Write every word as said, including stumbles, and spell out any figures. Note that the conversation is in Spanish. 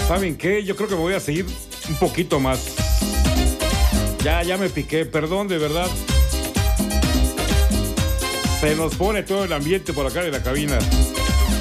¿Saben qué? Yo creo que me voy a seguir un poquito más. Ya, ya me piqué, perdón, de verdad. Se nos pone todo el ambiente por acá de la cabina.